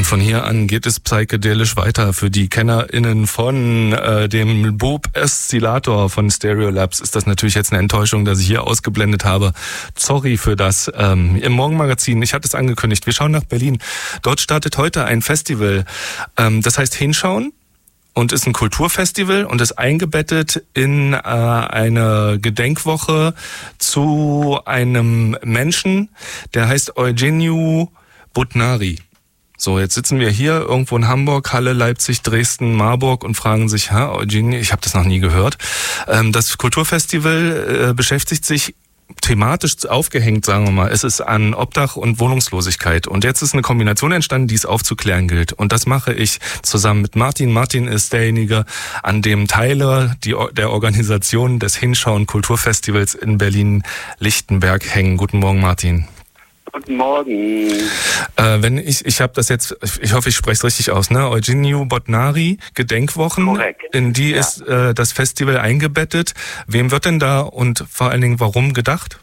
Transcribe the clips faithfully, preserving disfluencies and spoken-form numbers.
Und von hier an geht es psychedelisch weiter. Für die KennerInnen von äh, dem Bob Oszillator von Stereolabs ist das natürlich jetzt eine Enttäuschung, dass ich hier ausgeblendet habe. Sorry für das. Ähm, Im Morgenmagazin, ich hatte es angekündigt, wir schauen nach Berlin. Dort startet heute ein Festival. Ähm, das heißt Hinschauen. Und ist ein Kulturfestival und ist eingebettet in äh, eine Gedenkwoche zu einem Menschen, der heißt Eugeniu Budnari. So, jetzt sitzen wir hier irgendwo in Hamburg, Halle, Leipzig, Dresden, Marburg und fragen sich, ha, Eugeniu, ich habe das noch nie gehört. Ähm, das Kulturfestival äh, beschäftigt sich thematisch aufgehängt, sagen wir mal, es ist an Obdach und Wohnungslosigkeit. Und jetzt ist eine Kombination entstanden, die es aufzuklären gilt. Und das mache ich zusammen mit Martin. Martin ist derjenige, an dem Teile die, der Organisation des Hinschauen Kulturfestivals in Berlin-Lichtenberg hängen. Guten Morgen, Martin. Guten Morgen. Äh, wenn ich, ich habe das jetzt, ich hoffe, ich spreche es richtig aus, ne? Eugeniu Budnari, Gedenkwochen. Korrekt. In die Ja. ist äh, das Festival eingebettet. Wem wird denn da und vor allen Dingen warum gedacht?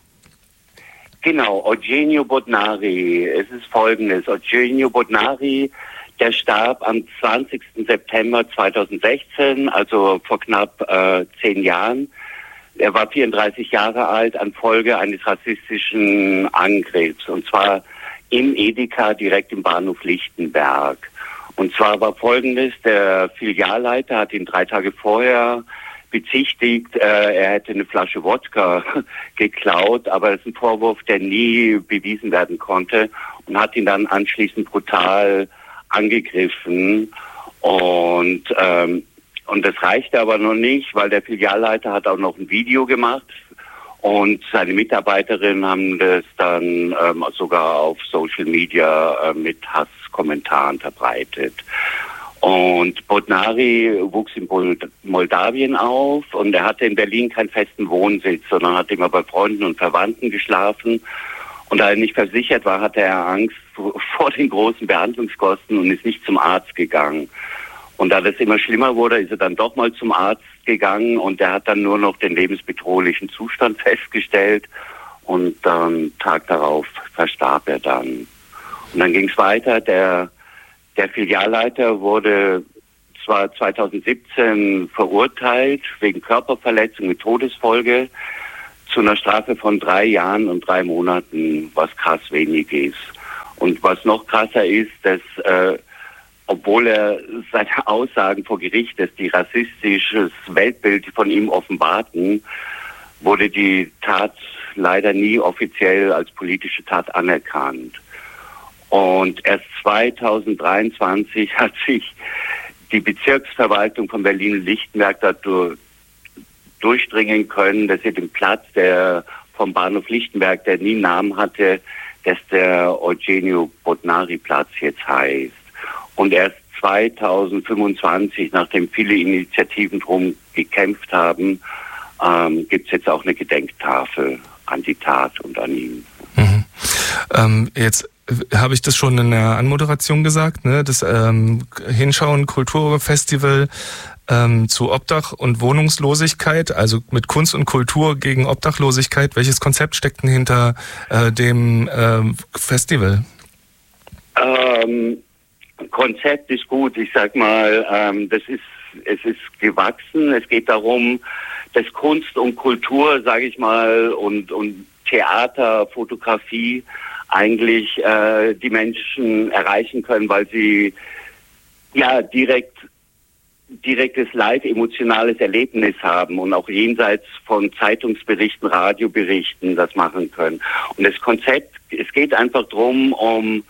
Genau, Eugeniu Budnari. Es ist folgendes. Eugeniu Budnari, der starb am zwanzigsten September zweitausendsechzehn, also vor knapp äh, zehn Jahren. Er war vierunddreißig Jahre alt an Folge eines rassistischen Angriffs, und zwar im Edeka direkt im Bahnhof Lichtenberg. Und zwar war folgendes: Der Filialleiter hat ihn drei Tage vorher bezichtigt, äh, er hätte eine Flasche Wodka geklaut, aber das ist ein Vorwurf, der nie bewiesen werden konnte, und hat ihn dann anschließend brutal angegriffen. Und ähm, Und das reichte aber noch nicht, weil der Filialleiter hat auch noch ein Video gemacht und seine Mitarbeiterinnen haben das dann ähm, sogar auf Social Media äh, mit Hasskommentaren verbreitet. Und Budnari wuchs in Moldawien auf und er hatte in Berlin keinen festen Wohnsitz, sondern hat immer bei Freunden und Verwandten geschlafen. Und da er nicht versichert war, hatte er Angst vor den großen Behandlungskosten und ist nicht zum Arzt gegangen. Und da das immer schlimmer wurde, ist er dann doch mal zum Arzt gegangen und der hat dann nur noch den lebensbedrohlichen Zustand festgestellt und dann Tag darauf verstarb er dann. Und dann ging es weiter. Der, der Filialleiter wurde zwar zweitausendsiebzehn verurteilt wegen Körperverletzung mit Todesfolge zu einer Strafe von drei Jahren und drei Monaten, was krass wenig ist. Und was noch krasser ist, dass äh, obwohl er seine Aussagen vor Gericht, dass die rassistisches Weltbild von ihm offenbarten, wurde die Tat leider nie offiziell als politische Tat anerkannt. Und erst zweitausenddreiundzwanzig hat sich die Bezirksverwaltung von Berlin-Lichtenberg dadurch durchdringen können, dass sie den Platz, der vom Bahnhof Lichtenberg, der nie einen Namen hatte, dass der Eugeniu Budnari Platz jetzt heißt. Und erst zweitausendfünfundzwanzig, nachdem viele Initiativen drum gekämpft haben, ähm, gibt es jetzt auch eine Gedenktafel an die Tat und an ihn. Mhm. Ähm, jetzt habe ich das schon in der Anmoderation gesagt, ne? Das ähm, Hinschauen Kulturfestival ähm, zu Obdach und Wohnungslosigkeit, also mit Kunst und Kultur gegen Obdachlosigkeit. Welches Konzept steckt denn hinter äh, dem ähm, Festival? Ähm, Konzept ist gut. Ich sag mal, ähm, das ist, es ist gewachsen. Es geht darum, dass Kunst und Kultur, sage ich mal, und, und Theater, Fotografie eigentlich äh, die Menschen erreichen können, weil sie ja direkt direktes live emotionales Erlebnis haben und auch jenseits von Zeitungsberichten, Radioberichten das machen können. Und das Konzept, es geht einfach drum, um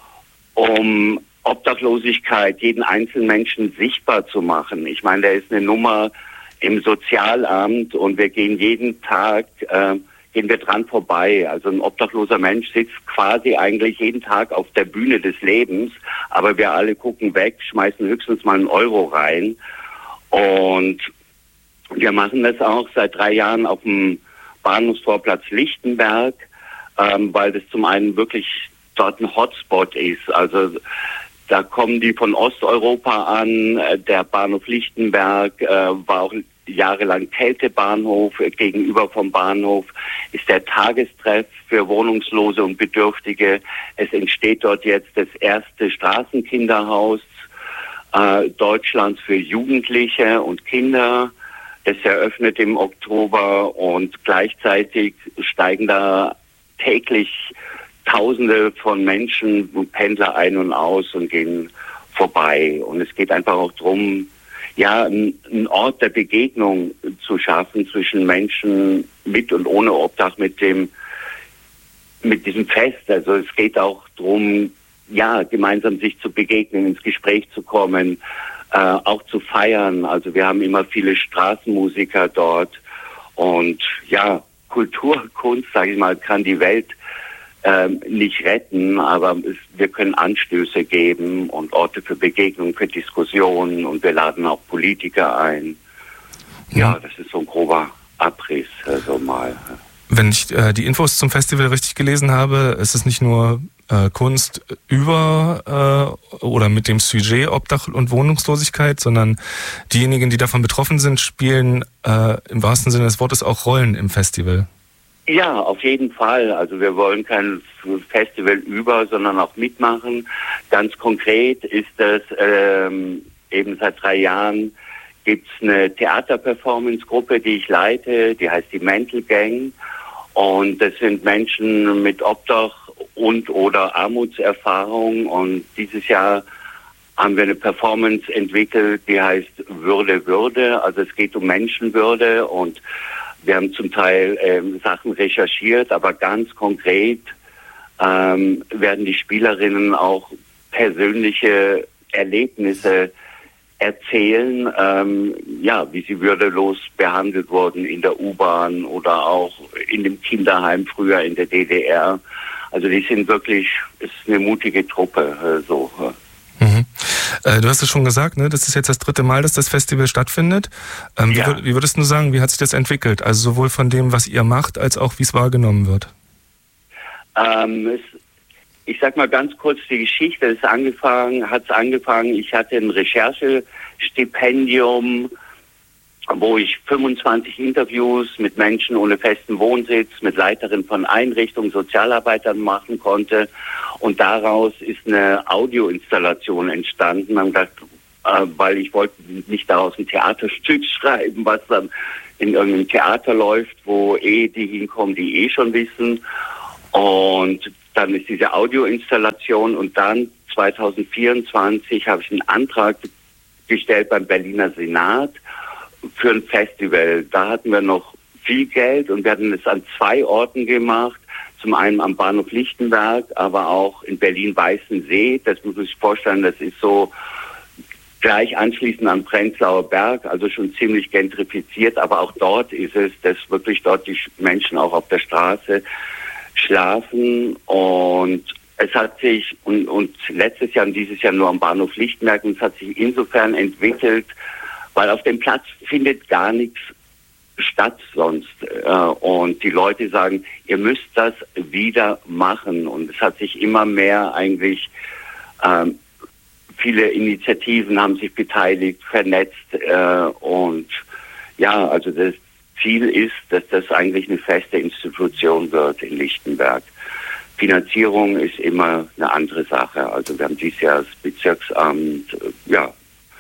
um Obdachlosigkeit, jeden einzelnen Menschen sichtbar zu machen. Ich meine, da ist eine Nummer im Sozialamt und wir gehen jeden Tag, äh, gehen wir dran vorbei. Also ein obdachloser Mensch sitzt quasi eigentlich jeden Tag auf der Bühne des Lebens, aber wir alle gucken weg, schmeißen höchstens mal einen Euro rein. Und wir machen das auch seit drei Jahren auf dem Bahnhofsvorplatz Lichtenberg, ähm, weil das zum einen wirklich dort ein Hotspot ist. Also da kommen die von Osteuropa an. Der Bahnhof Lichtenberg äh, war auch jahrelang Kältebahnhof. Gegenüber vom Bahnhof ist der Tagestreff für Wohnungslose und Bedürftige. Es entsteht dort jetzt das erste Straßenkinderhaus äh, Deutschlands für Jugendliche und Kinder. Das eröffnet im Oktober und gleichzeitig steigen da täglich Tausende von Menschen und Pendler ein und aus und gehen vorbei. Und es geht einfach auch darum, ja, einen Ort der Begegnung zu schaffen zwischen Menschen mit und ohne Obdach, mit dem, mit diesem Fest. Also es geht auch darum, ja, gemeinsam sich zu begegnen, ins Gespräch zu kommen, äh, auch zu feiern. Also wir haben immer viele Straßenmusiker dort und ja, Kultur, Kunst, sage ich mal, kann die Welt ähm, nicht retten, aber es, wir können Anstöße geben und Orte für Begegnung, für Diskussionen und wir laden auch Politiker ein. Ja, das ist so ein grober Abriss, also mal. Wenn ich äh, die Infos zum Festival richtig gelesen habe, ist es nicht nur äh, Kunst über äh, oder mit dem Sujet Obdach und Wohnungslosigkeit, sondern diejenigen, die davon betroffen sind, spielen äh, im wahrsten Sinne des Wortes auch Rollen im Festival. Ja, auf jeden Fall. Also wir wollen kein Festival über, sondern auch mitmachen. Ganz konkret ist das ähm, eben seit drei Jahren gibt es eine Theaterperformance-Gruppe, die ich leite, die heißt die Mental Gang. Und das sind Menschen mit Obdach und oder Armutserfahrung. Und dieses Jahr haben wir eine Performance entwickelt, die heißt Würde, Würde. Also es geht um Menschenwürde und wir haben zum Teil ähm, Sachen recherchiert, aber ganz konkret ähm, werden die Spielerinnen auch persönliche Erlebnisse erzählen, ähm, ja, wie sie würdelos behandelt wurden in der U-Bahn oder auch in dem Kinderheim früher in der D D R. Also die sind wirklich, es ist eine mutige Truppe, äh, so. Mhm. Äh, du hast es schon gesagt, ne? Das ist jetzt das dritte Mal, dass das Festival stattfindet. Ähm, ja. wie, wie würdest du sagen, wie hat sich das entwickelt? Also sowohl von dem, was ihr macht, als auch wie es wahrgenommen wird? Ähm, es, ich sag mal ganz kurz die Geschichte. Es angefangen, hat's angefangen. Ich hatte ein Recherchestipendium, wo ich fünfundzwanzig Interviews mit Menschen ohne festen Wohnsitz, mit Leiterinnen von Einrichtungen, Sozialarbeitern machen konnte. Und daraus ist eine Audioinstallation entstanden. Man gedacht, äh, weil ich wollte nicht daraus ein Theaterstück schreiben, was dann in irgendeinem Theater läuft, wo eh die hinkommen, die eh schon wissen. Und dann ist diese Audioinstallation und dann zwanzig vierundzwanzig habe ich einen Antrag gestellt beim Berliner Senat für ein Festival. Da hatten wir noch viel Geld und wir hatten es an zwei Orten gemacht. Zum einen am Bahnhof Lichtenberg, aber auch in Berlin-Weißensee. Das muss man sich vorstellen, das ist so gleich anschließend am Prenzlauer Berg, also schon ziemlich gentrifiziert. Aber auch dort ist es, dass wirklich dort die Menschen auch auf der Straße schlafen. Und es hat sich, und, und letztes Jahr und dieses Jahr nur am Bahnhof Lichtenberg, und es hat sich insofern entwickelt, weil auf dem Platz findet gar nichts statt sonst. Und die Leute sagen, ihr müsst das wieder machen. Und es hat sich immer mehr eigentlich, ähm, viele Initiativen haben sich beteiligt, vernetzt. Äh, und ja, also das Ziel ist, dass das eigentlich eine feste Institution wird in Lichtenberg. Finanzierung ist immer eine andere Sache. Also wir haben dieses Jahr das Bezirksamt, äh, ja,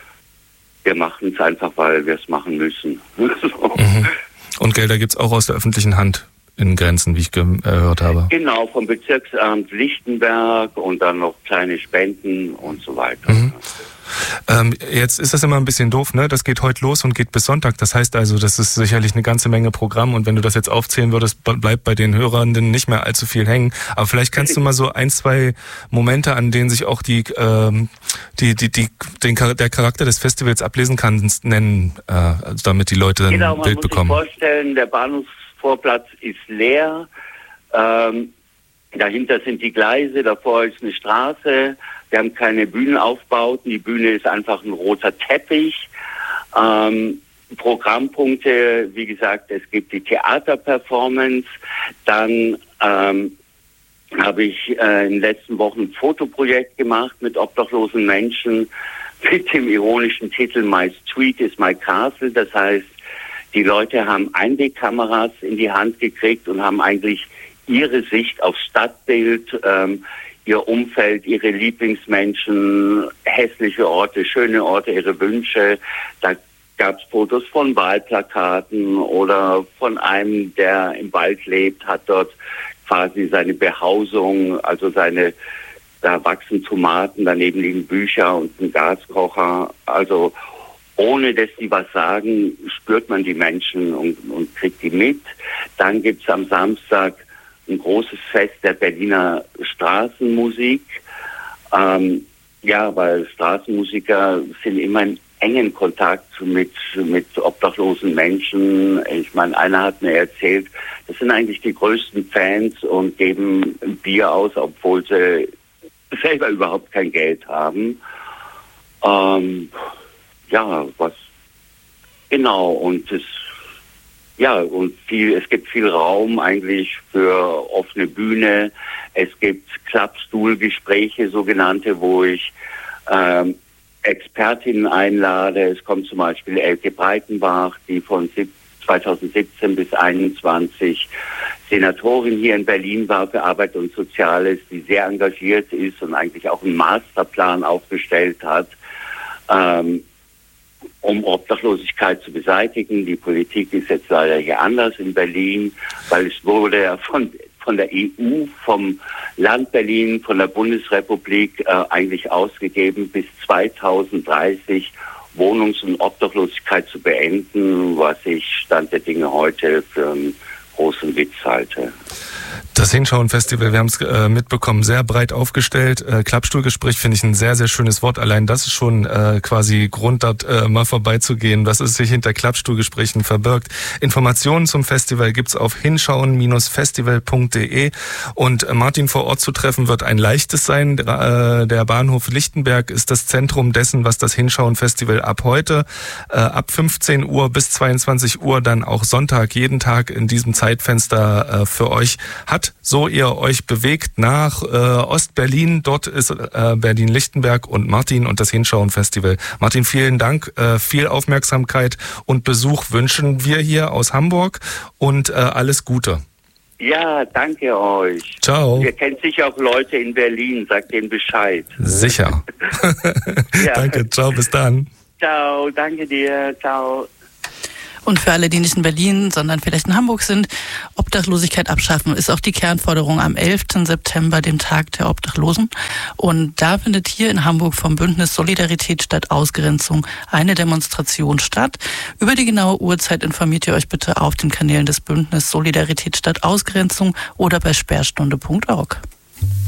wir machen es einfach, weil wir es machen müssen. So. Mhm. Und Gelder gibt es auch aus der öffentlichen Hand in Grenzen, wie ich gehört habe. Genau, vom Bezirksamt Lichtenberg und dann noch kleine Spenden und so weiter. Mhm. Ähm, jetzt ist das immer ein bisschen doof, ne? Das geht heute los und geht bis Sonntag. Das heißt also, das ist sicherlich eine ganze Menge Programm und wenn du das jetzt aufzählen würdest, bleibt bei den Hörenden nicht mehr allzu viel hängen. Aber vielleicht kannst du mal so ein, zwei Momente, an denen sich auch die, ähm, die, die, die, den, der Charakter des Festivals ablesen kann, nennen, äh, also damit die Leute ein genau, Bild bekommen. Man muss sich vorstellen, der Bahnhofsvorplatz ist leer. Ähm, dahinter sind die Gleise, davor ist eine Straße. Wir haben keine Bühnenaufbauten. Die Bühne ist einfach ein roter Teppich. Ähm, Programmpunkte, wie gesagt, es gibt die Theaterperformance. Dann ähm, habe ich äh, in den letzten Wochen ein Fotoprojekt gemacht mit obdachlosen Menschen mit dem ironischen Titel My Street is my Castle. Das heißt, Die Leute haben Einwegkameras in die Hand gekriegt und haben eigentlich ihre Sicht aufs Stadtbild, ähm, ihr Umfeld, ihre Lieblingsmenschen, hässliche Orte, schöne Orte, ihre Wünsche. Da gab es Fotos von Wahlplakaten oder von einem, der im Wald lebt, hat dort quasi seine Behausung, also seine, da wachsen Tomaten, daneben liegen Bücher und ein Gaskocher. Also ohne dass die was sagen, spürt man die Menschen und, und kriegt die mit. Dann gibt's am Samstag ein großes Fest der Berliner Straßenmusik. Ähm, ja, weil Straßenmusiker sind immer in engen Kontakt mit, mit obdachlosen Menschen. Ich meine, einer hat mir erzählt, das sind eigentlich die größten Fans und geben Bier aus, obwohl sie selber überhaupt kein Geld haben. Ähm, ja, was, genau, und es, ja, und viel, es gibt viel Raum eigentlich für offene Bühne. Es gibt Klappstuhlgespräche, sogenannte, wo ich, ähm, Expertinnen einlade. Es kommt zum Beispiel Elke Breitenbach, die von zweitausendsiebzehn bis einundzwanzig Senatorin hier in Berlin war für Arbeit und Soziales, die sehr engagiert ist und eigentlich auch einen Masterplan aufgestellt hat, ähm, um Obdachlosigkeit zu beseitigen. Die Politik ist jetzt leider hier anders in Berlin, weil es wurde ja von von der E U, vom Land Berlin, von der Bundesrepublik äh, eigentlich ausgegeben, bis zweitausenddreißig Wohnungs- und Obdachlosigkeit zu beenden, was ich Stand der Dinge heute für einen großen Witz halte. Das Hinschauen-Festival, wir haben es äh, mitbekommen, sehr breit aufgestellt. Äh, Klappstuhlgespräch finde ich ein sehr, sehr schönes Wort. Allein das ist schon äh, quasi Grund, dort äh, mal vorbeizugehen, was es sich hinter Klappstuhlgesprächen verbirgt. Informationen zum Festival gibt's auf hinschauen Bindestrich festival punkt de und äh, Martin vor Ort zu treffen wird ein leichtes sein. Äh, der Bahnhof Lichtenberg ist das Zentrum dessen, was das Hinschauen-Festival ab heute, äh, ab fünfzehn Uhr bis zweiundzwanzig Uhr, dann auch Sonntag, jeden Tag in diesem Zeitfenster äh, für euch hat. So ihr euch bewegt nach äh, Ostberlin. Dort ist äh, Berlin-Lichtenberg und Martin und das Hinschauen-Festival. Martin, vielen Dank. Äh, viel Aufmerksamkeit und Besuch wünschen wir hier aus Hamburg und äh, alles Gute. Ja, danke euch. Ciao. Ihr kennt sicher auch Leute in Berlin. Sagt denen Bescheid. Sicher. Ja. Danke. Ciao, bis dann. Ciao, danke dir. Ciao. Und für alle, die nicht in Berlin, sondern vielleicht in Hamburg sind, Obdachlosigkeit abschaffen ist auch die Kernforderung am elften September, dem Tag der Obdachlosen. Und da findet hier in Hamburg vom Bündnis Solidarität statt Ausgrenzung eine Demonstration statt. Über die genaue Uhrzeit informiert ihr euch bitte auf den Kanälen des Bündnis Solidarität statt Ausgrenzung oder bei sperrstunde punkt org.